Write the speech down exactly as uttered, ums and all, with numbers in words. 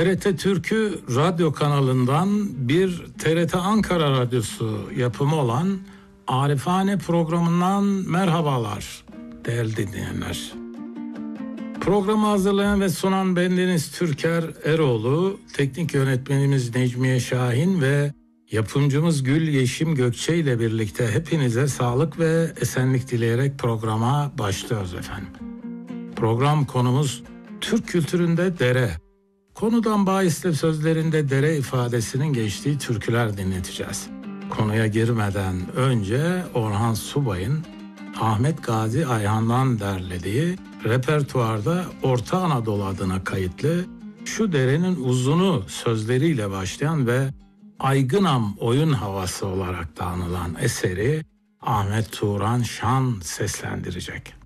T R T Türk'ü radyo kanalından bir T R T Ankara Radyosu yapımı olan Arifane programından merhabalar değerli dinleyenler. Programı hazırlayan ve sunan bendeniz Türker Eroğlu, teknik yönetmenimiz Necmiye Şahin ve yapımcımız Gül Yeşim Gökçe ile birlikte hepinize sağlık ve esenlik dileyerek programa başlıyoruz efendim. Program konumuz Türk kültüründe dere. Konudan bahisle sözlerinde dere ifadesinin geçtiği türküler dinleteceğiz. Konuya girmeden önce Orhan Subay'ın Ahmet Gazi Ayhan'dan derlediği repertuarda Orta Anadolu adına kayıtlı Şu Derenin Uzunu sözleriyle başlayan ve Aygınam oyun havası olarak da anılan eseri Ahmet Turan Şan seslendirecek.